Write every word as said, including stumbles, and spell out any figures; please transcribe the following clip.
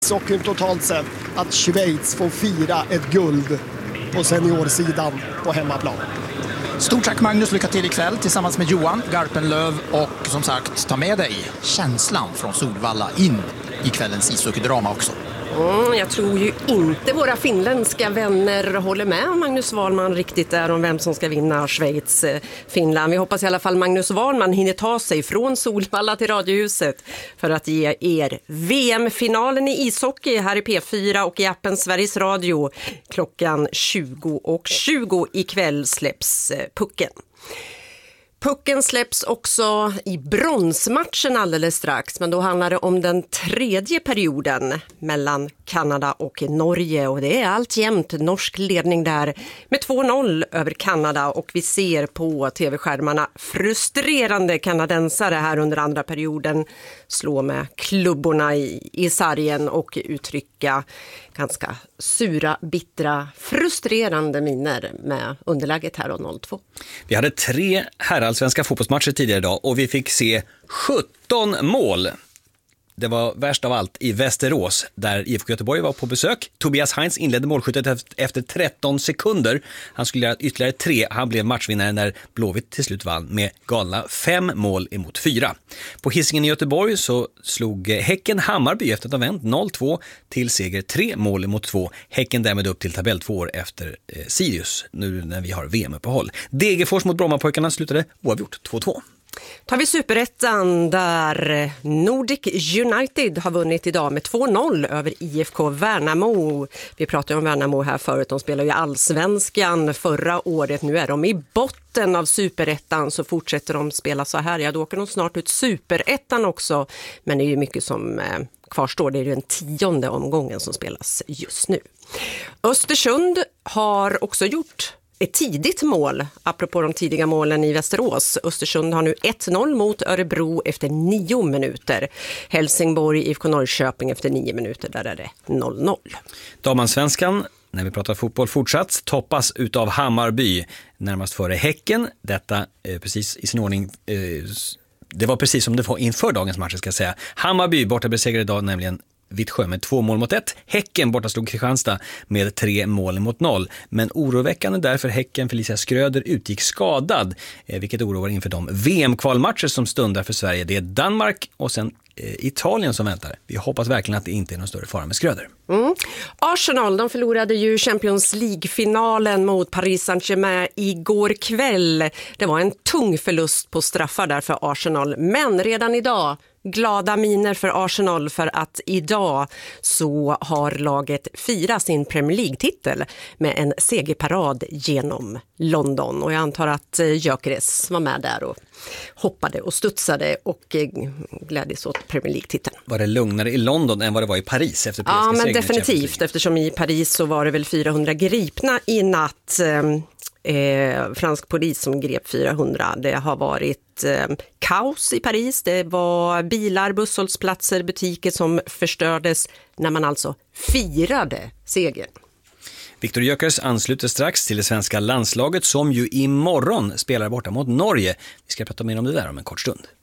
ishockeyn totalt sett att Schweiz får fira ett guld på seniorsidan på hemmaplan. Stort tack Magnus, lycka till ikväll tillsammans med Johan Garpenlöv och som sagt ta med dig känslan från Solvalla in i kvällens ishockeydrama också. Mm, jag tror ju inte våra finländska vänner håller med Magnus Wahlman riktigt där om vem som ska vinna Schweiz eh, Finland. Vi hoppas i alla fall Magnus Wahlman hinner ta sig från Solvalla till Radiohuset för att ge er V M-finalen i ishockey här i P fyra och i appen Sveriges Radio. Klockan tjugo och tjugo ikväll släpps eh, pucken. Pucken släpps också i bronsmatchen alldeles strax, men då handlar det om den tredje perioden mellan Kanada och Norge och det är alltjämt norsk ledning där med två noll över Kanada och vi ser på tv-skärmarna frustrerande kanadensare här under andra perioden slå med klubborna i, i sargen och uttrycka ganska sura, bittra, frustrerande miner med underläget här och noll två. Vi hade tre herrallsvenska fotbollsmatcher tidigare idag och vi fick se sjutton mål. Det var värst av allt i Västerås där I F K Göteborg var på besök. Tobias Heinz inledde målskyttet efter tretton sekunder. Han skulle göra ytterligare tre. Han blev matchvinnare när Blåvitt till slut vann med galna fem mål emot fyra. På Hisingen i Göteborg så slog Häcken Hammarby efter att ha vänt noll två till seger tre mål emot två. Häcken därmed upp till tabell två år efter eh, Sirius nu när vi har V M-uppehåll. Degerfors mot Brommapojkarna slutade oavgjort två två. Tar vi Superettan där Nordic United har vunnit idag med två noll över I F K Värnamo. Vi pratade om Värnamo här förut, de spelar ju allsvenskan förra året. Nu är de i botten av Superettan så fortsätter de spela så här. Ja, då åker de snart ut Superettan också, men det är ju mycket som eh, kvarstår. Det är ju den tionde omgången som spelas just nu. Östersund har också gjort ett tidigt mål, apropå de tidiga målen i Västerås. Östersund har nu ett noll mot Örebro efter nio minuter. Helsingborg, I F K Norrköping efter nio minuter, där är det noll noll. Damansvenskan, när vi pratar fotboll fortsatt, toppas utav Hammarby närmast före Häcken. Detta eh, precis i sin ordning... Eh, det var precis som det var inför dagens match ska jag säga. Hammarby borta besegrade idag nämligen Vittsjö med två mål mot ett. Häcken borta slog Kristianstad med tre mål mot noll. Men oroväckande därför Häcken Felicia Skröder utgick skadad. Eh, vilket oroar inför de V M-kvalmatcher som stundar för Sverige. Det är Danmark och sen eh, Italien som väntar. Vi hoppas verkligen att det inte är någon större fara med Skröder. Mm. Arsenal, de förlorade ju Champions League-finalen mot Paris Saint-Germain igår kväll. Det var en tung förlust på straffar där för Arsenal. Men redan idag glada miner för Arsenal för att idag så har laget firat sin Premier League-titel med en segerparad genom London. Och jag antar att Gyökeres var med där och hoppade och studsade och glädjes åt Premier League-titeln. Var det lugnare i London än vad det var i Paris efter P S G? Ja, men definitivt, eftersom i Paris så var det väl fyrahundra gripna i natt. Eh, fransk polis som grep fyrahundra. Det har varit eh, kaos i Paris. Det var bilar, busshållsplatser, butiker som förstördes när man alltså firade segern. Viktor Gyökeres ansluter strax till det svenska landslaget som ju imorgon spelar borta mot Norge. Vi ska prata mer om det där om en kort stund.